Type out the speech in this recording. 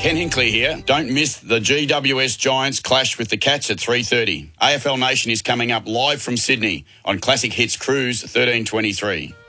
Ken Hinkley here. Don't miss the GWS Giants clash with the Cats at 3:30. AFL Nation is coming up live from Sydney on Classic Hits Cruise 1323.